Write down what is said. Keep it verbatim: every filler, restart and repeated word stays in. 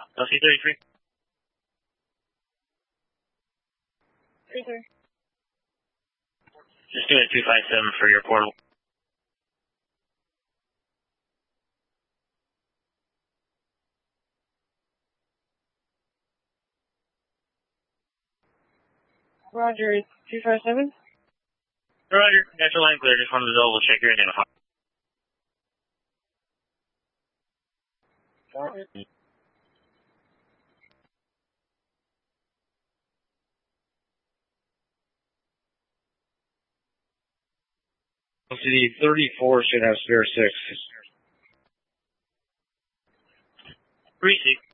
L C thirty-three. thirty-three. Just doing a two five seven for your portal. Roger, two five seven. Roger, got your line clear. Just wanted to double check your identifier. Roger. L C D thirty-four should have spare six. Receive.